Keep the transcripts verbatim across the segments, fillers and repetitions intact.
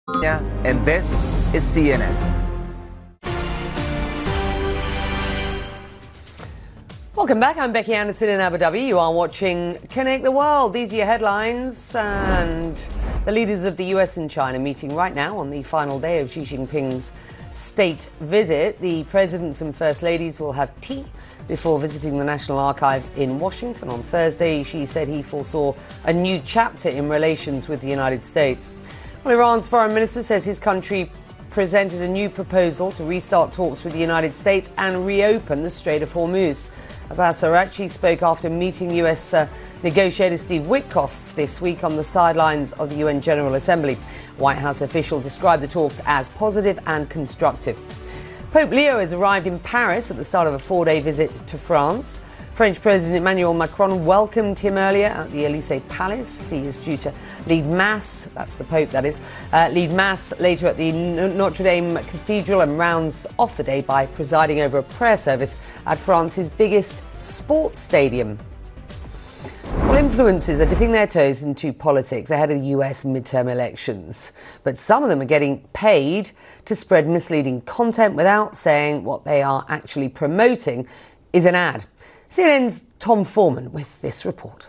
Yeah, and this is C N N. Welcome back. I'm Becky Anderson in Abu Dhabi. You are watching Connect the World. These are your headlines. And the leaders of the U S and China meeting right now on the final day of Xi Jinping's state visit. The presidents and first ladies will have tea before visiting the National Archives in Washington. On Thursday, Xi said he foresaw a new chapter in relations with the United States. Well, Iran's foreign minister says his country presented a new proposal to restart talks with the United States and reopen the Strait of Hormuz. Abbas Araghchi spoke after meeting U S uh, negotiator Steve Witkoff this week on the sidelines of the U N General Assembly. White House official described the talks as positive and constructive. Pope Leo has arrived in Paris at the start of a four-day visit to France. French President Emmanuel Macron welcomed him earlier at the Élysée Palace. He is due to lead Mass, that's the Pope that is, uh, lead Mass later at the Notre Dame Cathedral and rounds off the day by presiding over a prayer service at France's biggest sports stadium. Well, influencers are dipping their toes into politics ahead of the U S midterm elections. But some of them are getting paid to spread misleading content without saying what they are actually promoting is an ad. C N N's Tom Foreman with this report.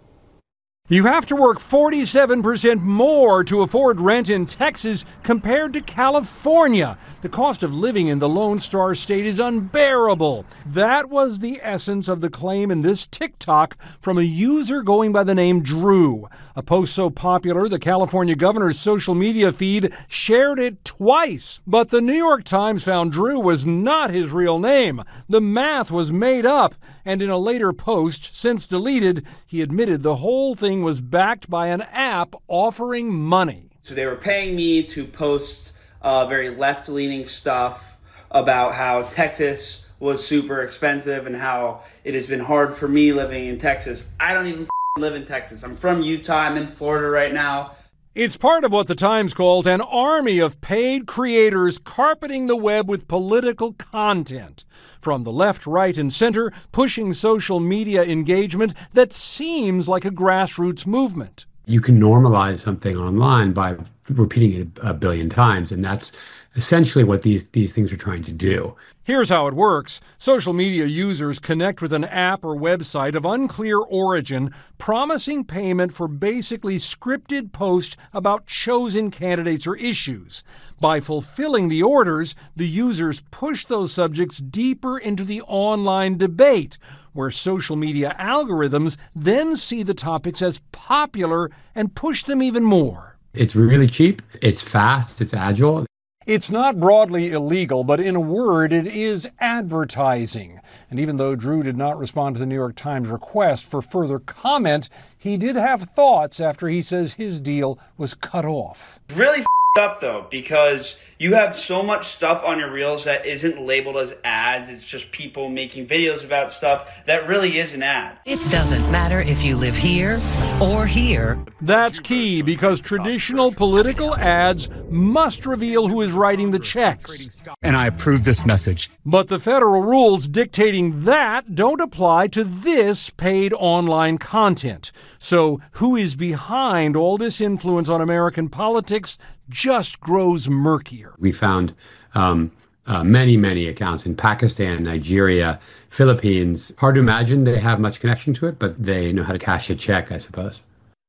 You have to work forty-seven percent more to afford rent in Texas compared to California. The cost of living in the Lone Star State is unbearable. That was the essence of the claim in this TikTok from a user going by the name Drew. A post so popular, the California governor's social media feed shared it twice. But the New York Times found Drew was not his real name. The math was made up. And in a later post, since deleted, he admitted the whole thing was backed by an app offering money. So they were paying me to post uh, very left-leaning stuff about how Texas was super expensive and how it has been hard for me living in Texas. I don't even live in Texas. I'm from Utah. I'm in Florida right now. It's part of what the Times called an army of paid creators carpeting the web with political content. From the left, right, and center, pushing social media engagement that seems like a grassroots movement. You can normalize something online by repeating it a billion times, and that's essentially what these, these things are trying to do. Here's how it works. Social media users connect with an app or website of unclear origin, promising payment for basically scripted posts about chosen candidates or issues. By fulfilling the orders, the users push those subjects deeper into the online debate, where social media algorithms then see the topics as popular and push them even more. It's really cheap, it's fast, it's agile. It's not broadly illegal, but in a word, it is advertising. And even though Drew did not respond to the New York Times request for further comment, he did have thoughts after he says his deal was cut off. Really f***ed up though, because you have so much stuff on your reels that isn't labeled as ads. It's just people making videos about stuff that really is an ad. It doesn't matter if you live here or here. That's key, because traditional political ads must reveal who is writing the checks. And I approve this message. But the federal rules dictating that don't apply to this paid online content. So who is behind all this influence on American politics just grows murkier. We found um, uh, many, many accounts in Pakistan, Nigeria, Philippines. Hard to imagine they have much connection to it, but they know how to cash a check, I suppose.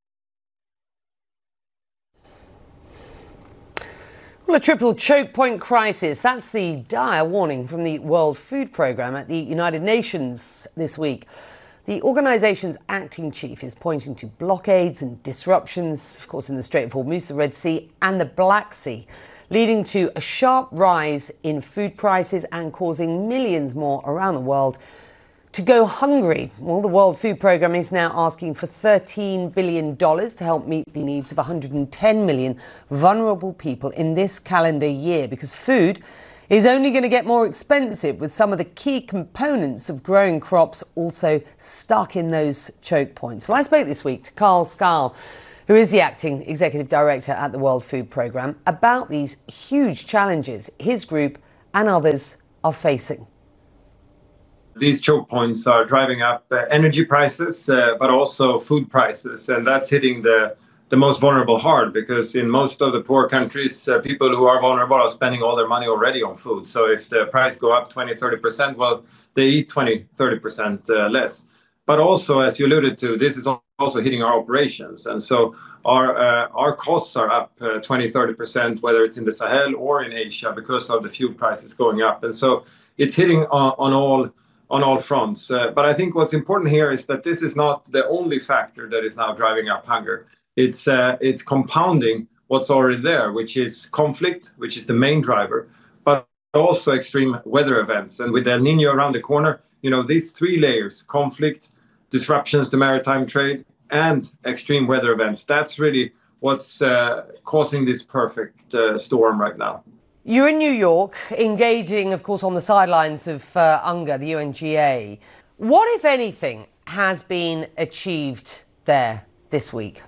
Well, a triple choke point crisis. That's the dire warning from the World Food Programme at the United Nations this week. The organisation's acting chief is pointing to blockades and disruptions, of course, in the Strait of Hormuz, the Red Sea and the Black Sea, leading to a sharp rise in food prices and causing millions more around the world to go hungry. Well, the World Food Programme is now asking for thirteen billion dollars to help meet the needs of one hundred ten million vulnerable people in this calendar year, because food is only going to get more expensive, with some of the key components of growing crops also stuck in those choke points. Well, I spoke this week to Carl Scarl, who is the acting executive director at the World Food Programme, about these huge challenges his group and others are facing. These choke points are driving up uh, energy prices, uh, but also food prices, and that's hitting the the most vulnerable hard, because in most of the poor countries, uh, people who are vulnerable are spending all their money already on food. So if the price go up twenty, thirty percent, well, they eat twenty, thirty percent uh, less. But also, as you alluded to, this is also hitting our operations. And so our uh, our costs are up uh, twenty, thirty percent, whether it's in the Sahel or in Asia, because of the fuel prices going up. And so it's hitting on, on all on all fronts. Uh, but I think what's important here is that this is not the only factor that is now driving up hunger. It's uh, it's compounding what's already there, which is conflict, which is the main driver, but also extreme weather events. And with El Nino around the corner, you know, these three layers, conflict, disruptions to maritime trade, and extreme weather events, that's really what's uh, causing this perfect uh, storm right now. You're in New York, engaging, of course, on the sidelines of uh, UNGA, the U N G A. What, if anything, has been achieved there this week?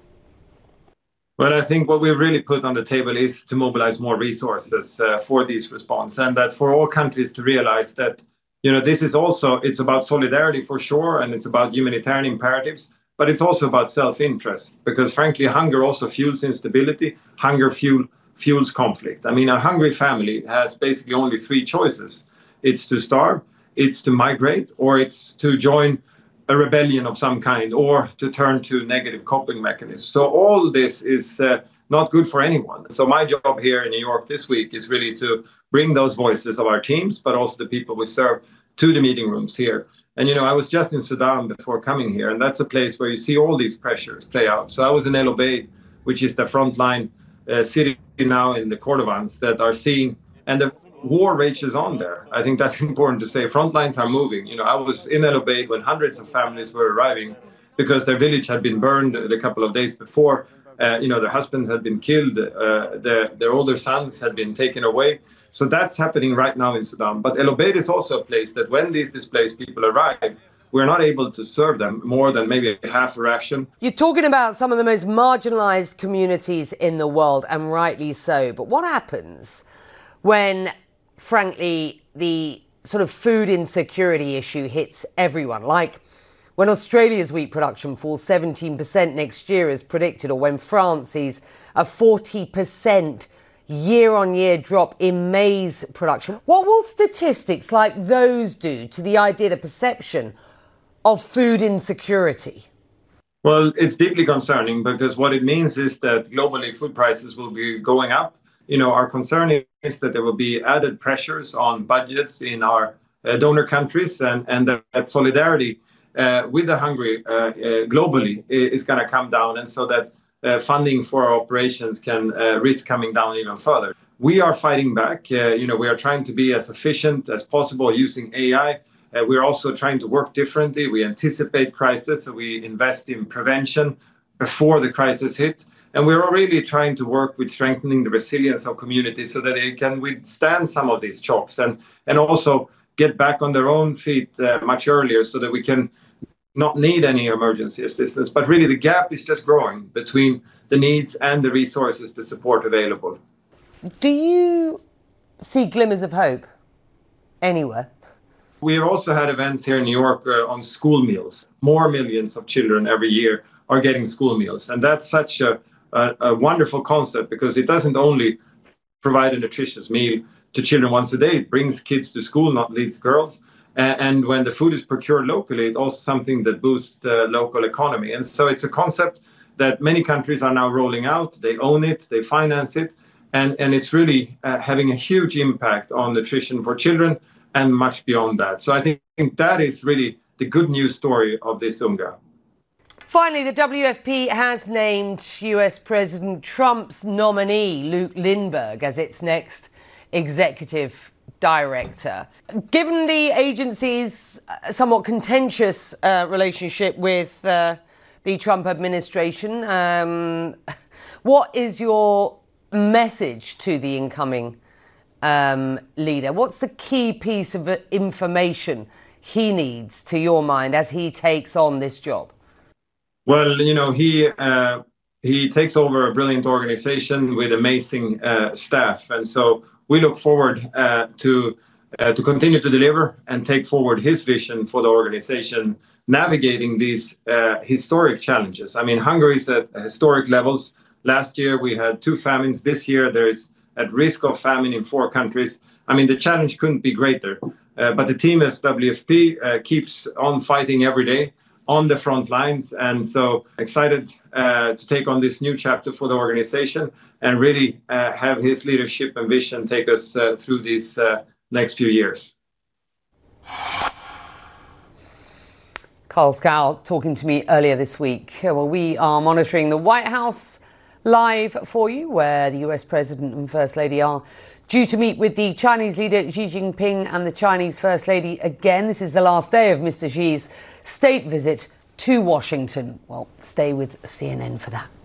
Well, I think what we've really put on the table is to mobilize more resources uh, for these response, and that for all countries to realize that, you know, this is also, it's about solidarity for sure, and it's about humanitarian imperatives, but it's also about self-interest, because frankly, hunger also fuels instability. Hunger fuel, fuels conflict. I mean, a hungry family has basically only three choices. It's to starve, it's to migrate, or it's to join a rebellion of some kind, or to turn to negative coping mechanisms. So all this is uh, not good for anyone. So my job here in New York this week is really to bring those voices of our teams, but also the people we serve, to the meeting rooms here. And, you know, I was just in Sudan before coming here, and that's a place where you see all these pressures play out. So I was in El Obeid, which is the frontline uh, city now in the Kordofans that are seeing, and the war rages on there. I think that's important to say. Front lines are moving. You know, I was in El Obeid when hundreds of families were arriving because their village had been burned a couple of days before. Uh, you know, their husbands had been killed. Uh, their, their older sons had been taken away. So that's happening right now in Sudan. But El Obeid is also a place that when these displaced people arrive, we're not able to serve them more than maybe half a ration. You're talking about some of the most marginalized communities in the world, and rightly so. But what happens when, frankly, the sort of food insecurity issue hits everyone? Like when Australia's wheat production falls seventeen percent next year as predicted, or when France sees a forty percent year-on-year drop in maize production. What will statistics like those do to the idea, the perception of food insecurity? Well, it's deeply concerning, because what it means is that globally food prices will be going up. You know, our concern is that there will be added pressures on budgets in our uh, donor countries, and, and that, that solidarity uh, with the hungry uh, uh, globally is going to come down, and so that uh, funding for our operations can uh, risk coming down even further. We are fighting back. Uh, you know, we are trying to be as efficient as possible using A I. Uh, we're also trying to work differently. We anticipate crisis, so we invest in prevention before the crisis hit. And we're really trying to work with strengthening the resilience of communities so that they can withstand some of these shocks, and, and also get back on their own feet uh, much earlier, so that we can not need any emergency assistance. But really the gap is just growing between the needs and the resources, the support available. Do you see glimmers of hope anywhere? We have also had events here in New York uh, on school meals. More millions of children every year are getting school meals. And that's such a, a, a wonderful concept, because it doesn't only provide a nutritious meal to children once a day, it brings kids to school, not least girls. Uh, and when the food is procured locally, it's also something that boosts the local economy. And so it's a concept that many countries are now rolling out. They own it, they finance it, and, and it's really uh, having a huge impact on nutrition for children and much beyond that. So I think, think that is really the good news story of this UNGA. Finally, the W F P has named U S President Trump's nominee, Luke Lindbergh, as its next executive director. Given the agency's somewhat contentious uh, relationship with uh, the Trump administration, um, what is your message to the incoming um, leader? What's the key piece of information he needs, to your mind, as he takes on this job? Well, you know, he uh, he takes over a brilliant organization with amazing uh, staff, and so we look forward uh, to uh, to continue to deliver and take forward his vision for the organization, navigating these uh, historic challenges. I mean, Hungary is at historic levels. Last year, we had two famines. This year, there is at risk of famine in four countries. I mean, the challenge couldn't be greater. Uh, but the team as W F P uh, keeps on fighting every day on the front lines. And so excited uh, to take on this new chapter for the organization and really uh, have his leadership and vision take us uh, through these uh, next few years. Carl Scow talking to me earlier this week. Well, we are monitoring the White House live for you, where the U S President and First Lady are due to meet with the Chinese leader Xi Jinping and the Chinese First Lady again. This is the last day of Mister Xi's state visit to Washington. Well, stay with C N N for that.